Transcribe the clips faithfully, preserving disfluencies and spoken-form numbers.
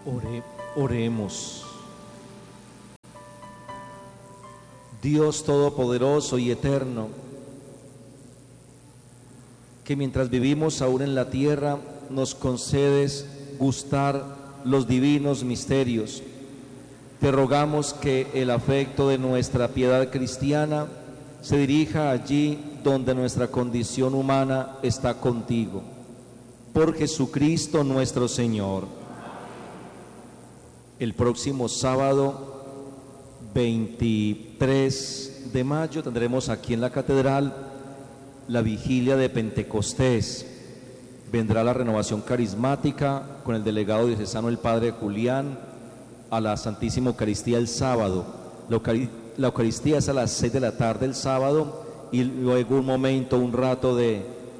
Ore, oremos. Dios Todopoderoso y Eterno, que mientras vivimos aún en la tierra nos concedes gustar los divinos misterios, te rogamos que el afecto de nuestra piedad cristiana se dirija allí donde nuestra condición humana está contigo. Por Jesucristo nuestro Señor. El próximo sábado veintitrés de mayo tendremos aquí en la catedral la vigilia de Pentecostés. Vendrá la renovación carismática con el delegado diocesano, el padre Julián, a la Santísima Eucaristía el sábado. La, Eucar- la Eucaristía es a las seis de la tarde el sábado, y luego un momento, un rato de,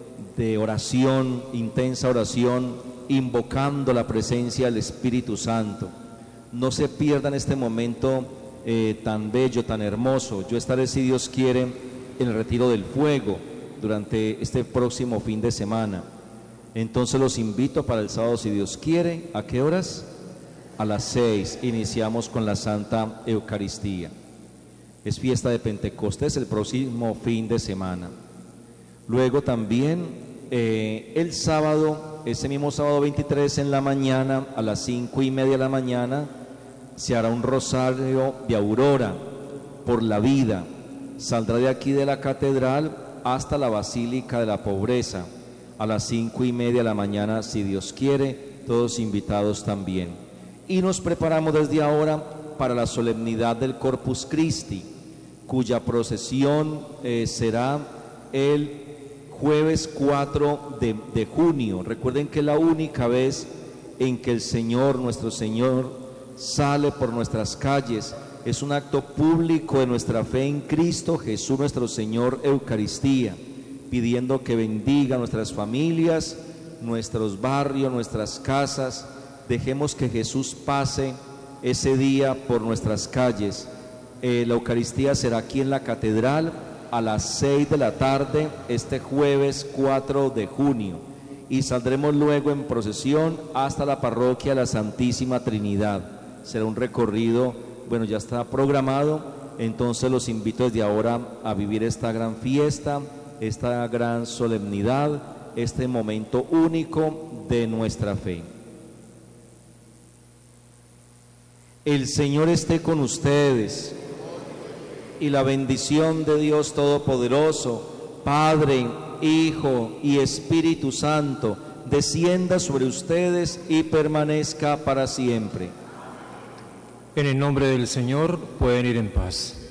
de oración, intensa oración, invocando la presencia del Espíritu Santo. No se pierdan este momento eh, tan bello, tan hermoso. Yo estaré, si Dios quiere, en el retiro del fuego durante este próximo fin de semana. Entonces los invito para el sábado, si Dios quiere. ¿A qué horas? A las seis. Iniciamos con la Santa Eucaristía. Es fiesta de Pentecostés el próximo fin de semana. Luego también eh, el sábado, ese mismo sábado veintitrés en la mañana, a las cinco y media de la mañana, se hará un rosario de aurora por la vida. Saldrá de aquí de la catedral hasta la Basílica de la Pobreza a las cinco y media de la mañana, si Dios quiere, todos invitados también. Y nos preparamos desde ahora para la solemnidad del Corpus Christi, cuya procesión eh, será el jueves cuatro de, de junio. Recuerden que es la única vez en que el Señor, nuestro Señor, sale por nuestras calles. Es un acto público de nuestra fe en Cristo Jesús nuestro Señor, Eucaristía, pidiendo que bendiga nuestras familias, nuestros barrios, nuestras casas. Dejemos que Jesús pase ese día por nuestras calles. Eh, la Eucaristía será aquí en la catedral a las seis de la tarde, este jueves cuatro de junio, y saldremos luego en procesión hasta la parroquia de la Santísima Trinidad. Será un recorrido, bueno, ya está programado, entonces los invito desde ahora a vivir esta gran fiesta, esta gran solemnidad, este momento único de nuestra fe. El Señor esté con ustedes, y la bendición de Dios Todopoderoso, Padre, Hijo y Espíritu Santo, descienda sobre ustedes y permanezca para siempre. En el nombre del Señor pueden ir en paz.